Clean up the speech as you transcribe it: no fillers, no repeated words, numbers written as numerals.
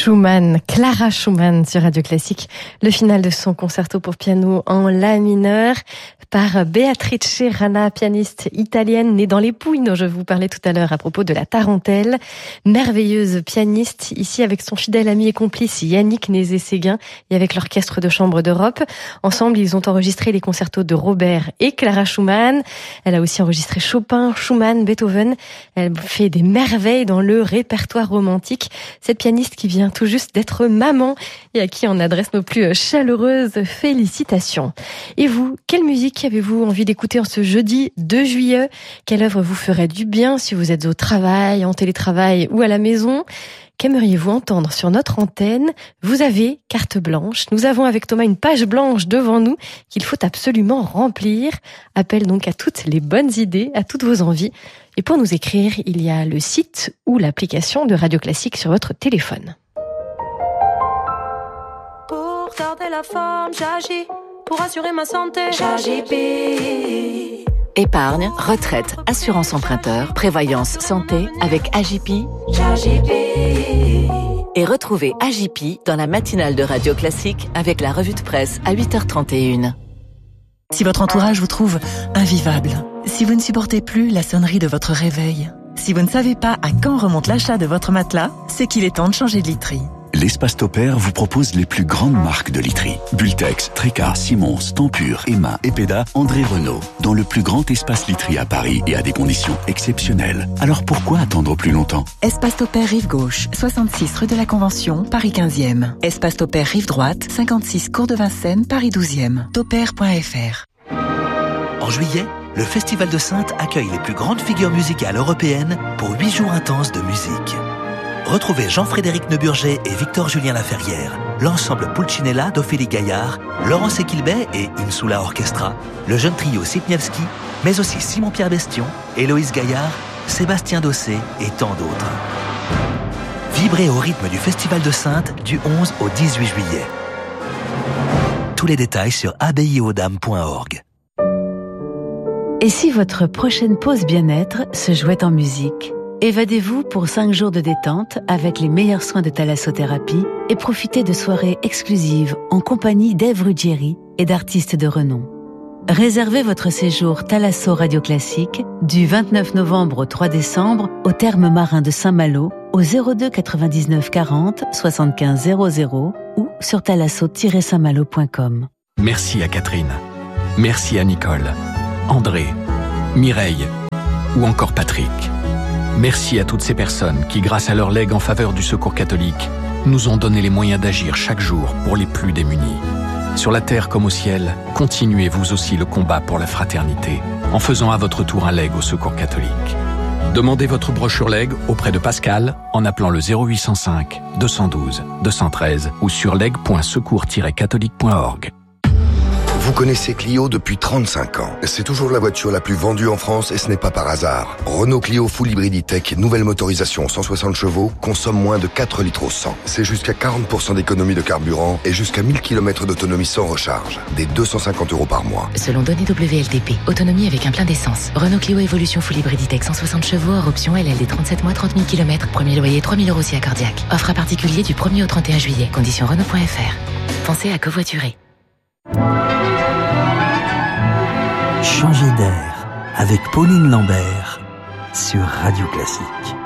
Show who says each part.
Speaker 1: Schumann, Clara Schumann sur Radio Classique, le final de son concerto pour piano en la mineur par Beatrice Rana, pianiste italienne née dans les Pouilles dont je vous parlais tout à l'heure à propos de la tarentelle. Merveilleuse pianiste, ici avec son fidèle ami et complice Yannick Nézet-Séguin et avec l'Orchestre de Chambre d'Europe. Ensemble, ils ont enregistré les concertos de Robert et Clara Schumann. Elle a aussi enregistré Chopin, Schumann, Beethoven. Elle fait des merveilles dans le répertoire romantique. Cette pianiste qui vient tout juste d'être maman et à qui on adresse nos plus chaleureuses félicitations. Et vous, quelle musique avez-vous envie d'écouter en ce jeudi 2 juillet ? Quelle œuvre vous ferait du bien si vous êtes au travail, en télétravail ou à la maison ? Qu'aimeriez-vous entendre sur notre antenne ? Vous avez carte blanche. Nous avons avec Thomas une page blanche devant nous qu'il faut absolument remplir. Appel donc à toutes les bonnes idées, à toutes vos envies. Et pour nous écrire, il y a le site ou l'application de Radio Classique sur votre téléphone.
Speaker 2: Pour garder la forme, j'agis. Pour assurer ma santé, j'agis.
Speaker 3: Épargne, retraite, assurance emprunteur, prévoyance santé avec AJP. Et retrouvez AJP dans la matinale de Radio Classique avec la revue de presse à 8h31.
Speaker 4: Si votre entourage vous trouve invivable, si vous ne supportez plus la sonnerie de votre réveil, si vous ne savez pas à quand remonte l'achat de votre matelas, c'est qu'il est temps de changer de literie.
Speaker 5: L'Espace Topair vous propose les plus grandes marques de literie. Bultex, Tréca, Simons, Tempur, Emma, Epeda, André Renault. Dans le plus grand espace literie à Paris et à des conditions exceptionnelles. Alors pourquoi attendre plus longtemps ?
Speaker 4: Espace Topair Rive Gauche, 66 rue de la Convention, Paris 15e. Espace Topair Rive Droite, 56 cours de Vincennes, Paris 12e. Topair.fr.
Speaker 6: En juillet, le Festival de Saintes accueille les plus grandes figures musicales européennes pour 8 jours intenses de musique. Retrouvez Jean-Frédéric Neuburger et Victor-Julien Laferrière, l'ensemble Pulcinella d'Ophélie Gaillard, Laurence Equilbet et Insula Orchestra, le jeune trio Sipniewski, mais aussi Simon-Pierre Bestion, Héloïse Gaillard, Sébastien Dossé et tant d'autres. Vibrez au rythme du Festival de Saintes du 11 au 18 juillet. Tous les détails sur abbayeauxdames.org.
Speaker 7: Et si votre prochaine pause bien-être se jouait en musique ? Évadez-vous pour 5 jours de détente avec les meilleurs soins de thalassothérapie et profitez de soirées exclusives en compagnie d'Ève Ruggieri et d'artistes de renom. Réservez votre séjour Thalasso Radio Classique du 29 novembre au 3 décembre au Thermes Marin de Saint-Malo au 02 99 40 75 00 ou sur thalasso-saintmalo.com.
Speaker 8: Merci à Catherine. Merci à Nicole, André, Mireille ou encore Patrick. Merci à toutes ces personnes qui, grâce à leur legs en faveur du Secours catholique, nous ont donné les moyens d'agir chaque jour pour les plus démunis. Sur la terre comme au ciel, continuez vous aussi le combat pour la fraternité en faisant à votre tour un leg au Secours catholique. Demandez votre brochure leg auprès de Pascal en appelant le 0805 212 213 ou sur leg.secours-catholique.org.
Speaker 9: Vous connaissez Clio depuis 35 ans. C'est toujours la voiture la plus vendue en France et ce n'est pas par hasard. Renault Clio Full Hybrid E-Tech, nouvelle motorisation 160 chevaux, consomme moins de 4 litres au 100. C'est jusqu'à 40% d'économie de carburant et jusqu'à 1000 km d'autonomie sans recharge. Des 250 € par mois.
Speaker 10: Selon données WLTP, autonomie avec un plein d'essence. Renault Clio Evolution Full Hybrid E-Tech 160 chevaux, hors option LLD 37 mois, 30 000 km. Premier loyer 3 000 € si accordiaque. Offre à particulier du 1er au 31 juillet. Conditions Renault.fr. Pensez à covoiturer.
Speaker 11: Changer d'air avec Pauline Lambert sur Radio Classique.